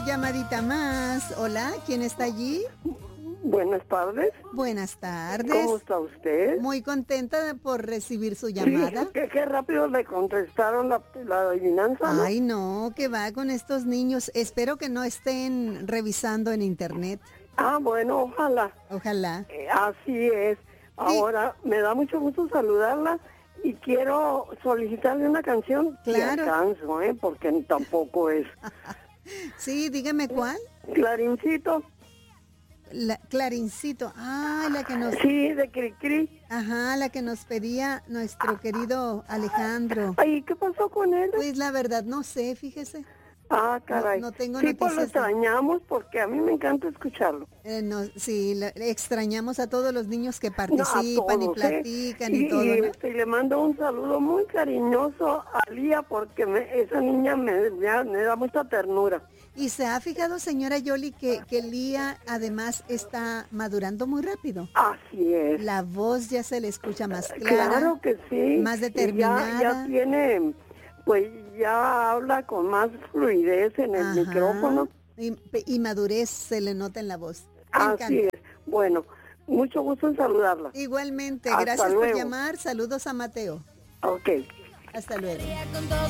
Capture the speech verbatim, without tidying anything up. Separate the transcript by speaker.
Speaker 1: llamadita más. Hola, ¿quién está allí?
Speaker 2: Buenas tardes.
Speaker 1: Buenas tardes.
Speaker 2: ¿Cómo está usted?
Speaker 1: Muy contenta de- por recibir su llamada.
Speaker 2: Sí, que qué rápido le contestaron la, la adivinanza, ¿no?
Speaker 1: Ay, no, ¿qué va con estos niños? Espero que no estén revisando en internet.
Speaker 2: Ah, bueno, ojalá.
Speaker 1: Ojalá.
Speaker 2: Eh, así es. Ahora, me da mucho gusto saludarla y quiero solicitarle una canción.
Speaker 1: Claro.
Speaker 2: Y alcanzo, ¿eh? Porque tampoco es.
Speaker 1: Sí, dígame cuál.
Speaker 2: Clarincito.
Speaker 1: La, Clarincito. Ah, la que nos...
Speaker 2: Sí, de Cricri.
Speaker 1: Ajá, la que nos pedía nuestro querido Alejandro.
Speaker 2: Ay, ¿qué pasó con él?
Speaker 1: Pues la verdad no sé, fíjese.
Speaker 2: Ah, caray.
Speaker 1: No, no tengo
Speaker 2: sí, pues lo
Speaker 1: noticias de-
Speaker 2: extrañamos porque a mí me encanta escucharlo.
Speaker 1: Eh, no, sí, la- extrañamos a todos los niños que
Speaker 2: No, a
Speaker 1: participan y
Speaker 2: todos, ¿eh?
Speaker 1: platican y,
Speaker 2: Y,
Speaker 1: todo,
Speaker 2: y,
Speaker 1: ¿no?
Speaker 2: este, le mando un saludo muy cariñoso a Lía porque me- esa niña me, me, me da mucha ternura.
Speaker 1: Y se ha fijado, señora Yoli, que, que Lía además está madurando muy rápido.
Speaker 2: Así es.
Speaker 1: La voz ya se le escucha más clara.
Speaker 2: Claro que sí.
Speaker 1: más
Speaker 2: Y
Speaker 1: determinada.
Speaker 2: Ya, ya tiene, pues ya habla con más fluidez en el
Speaker 1: Ajá.
Speaker 2: micrófono.
Speaker 1: Y, y madurez se le nota en la voz. Me
Speaker 2: Así
Speaker 1: encanta.
Speaker 2: es. Bueno, mucho gusto en saludarla.
Speaker 1: Igualmente,
Speaker 2: Hasta
Speaker 1: gracias
Speaker 2: luego.
Speaker 1: por llamar. Saludos a Mateo.
Speaker 2: Ok.
Speaker 1: Hasta luego.
Speaker 3: Con todo